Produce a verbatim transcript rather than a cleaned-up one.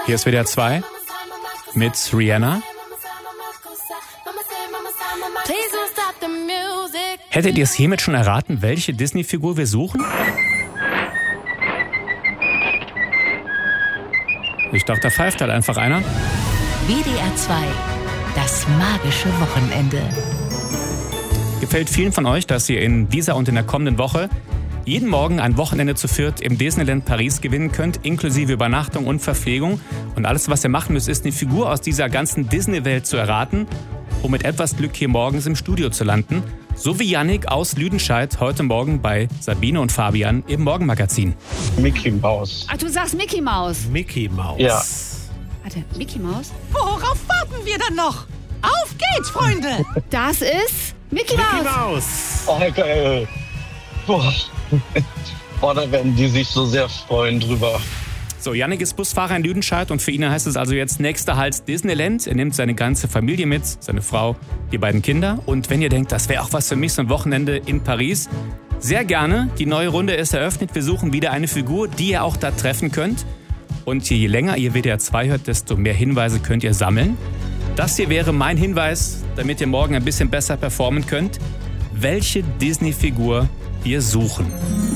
Hier ist W D R zwei mit Rihanna. Hättet ihr es hiermit schon erraten, welche Disney-Figur wir suchen? Ich dachte, da pfeift halt einfach einer. W D R zwei, das magische Wochenende. Gefällt vielen von euch, dass ihr in dieser und in der kommenden Woche jeden Morgen ein Wochenende zu viert im Disneyland Paris gewinnen könnt, inklusive Übernachtung und Verpflegung. Und alles, was ihr machen müsst, ist eine Figur aus dieser ganzen Disney-Welt zu erraten, um mit etwas Glück hier morgens im Studio zu landen. So wie Yannick aus Lüdenscheid heute Morgen bei Sabine und Fabian im Morgenmagazin. Mickey Maus. Ach, du sagst Mickey Maus. Mickey Maus. Ja. Warte, Mickey Maus? Worauf warten wir dann noch? Auf geht's, Freunde! Das ist Mickey, Mickey Maus. Maus. Oh, geil. Boah. Boah, da werden die sich so sehr freuen drüber. So, Yannick ist Busfahrer in Lüdenscheid und für ihn heißt es also jetzt nächster Halt Disneyland. Er nimmt seine ganze Familie mit, seine Frau, die beiden Kinder. Und wenn ihr denkt, das wäre auch was für mich, so ein Wochenende in Paris, sehr gerne. Die neue Runde ist eröffnet. Wir suchen wieder eine Figur, die ihr auch da treffen könnt. Und je länger ihr W D R zwei hört, desto mehr Hinweise könnt ihr sammeln. Das hier wäre mein Hinweis, damit ihr morgen ein bisschen besser performen könnt, welche Disney-Figur wir suchen.